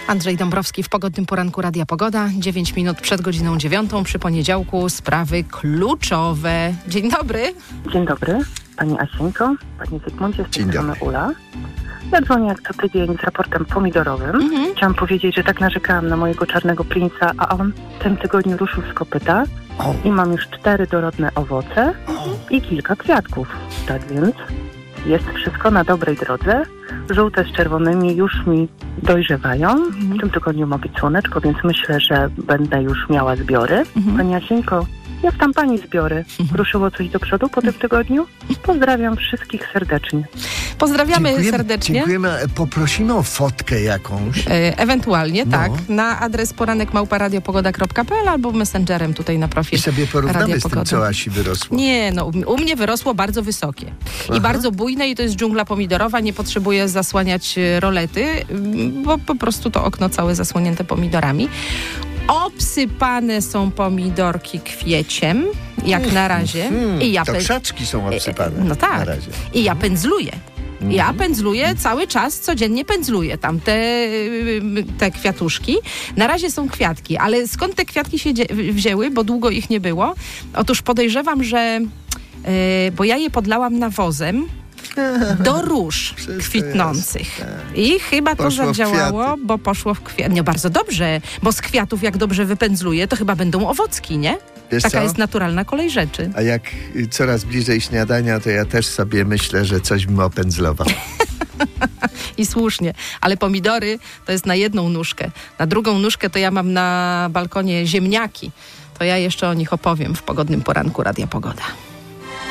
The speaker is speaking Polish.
Andrzej Dąbrowski w Pogodnym Poranku Radia Pogoda. 9 minut przed godziną 9 przy poniedziałku. Sprawy kluczowe. Dzień dobry. Dzień dobry. Pani Asieńko, Pani Zygmuncie, z tej strony Ula. Ja dzwonię jak co tydzień z raportem pomidorowym. Chciałam powiedzieć, że tak narzekałam na mojego czarnego princa, a on w tym tygodniu ruszył z kopyta i mam już 4 dorodne owoce i kilka kwiatków. Tak więc jest wszystko na dobrej drodze. Żółte z czerwonymi już mi dojrzewają. W tym tygodniu ma być słoneczko, więc myślę, że będę już miała zbiory. Pani Asieńko, jak tam Pani zbiory? Ruszyło coś do przodu po tym tygodniu? Pozdrawiam wszystkich serdecznie. Pozdrawiamy serdecznie. Dziękujemy. Poprosimy o fotkę jakąś. Ewentualnie, tak. Na adres poranekmałparadiopogoda.pl albo messengerem tutaj na profil. I sobie porównamy Radio z tym, Pogoda. co Asi wyrosło. Nie, no u mnie wyrosło bardzo wysokie. I bardzo bujne i to jest dżungla pomidorowa. Nie potrzebuję zasłaniać rolety, bo po prostu to okno całe zasłonięte pomidorami. Obsypane są pomidorki kwieciem, jak na razie. I ja to krzaczki są obsypane. No tak. Na razie. I ja pędzluję. Ja pędzluję cały czas, codziennie pędzluję tam te kwiatuszki. Na razie są kwiatki, ale skąd te kwiatki się wzięły, bo długo ich nie było? Otóż podejrzewam, że bo ja je podlałam nawozem do róż kwitnących. I chyba to zadziałało, bo poszło w kwiat. No bardzo dobrze, bo z kwiatów jak dobrze wypędzluje, to chyba będą owocki, nie? Wiesz Taka co? jest naturalna kolej rzeczy. A jak coraz bliżej śniadania, to ja też sobie myślę, że coś bym opędzlował. I słusznie. Ale pomidory to jest na jedną nóżkę. Na drugą nóżkę to ja mam na balkonie ziemniaki. To ja jeszcze o nich opowiem w Pogodnym Poranku Radia Pogoda.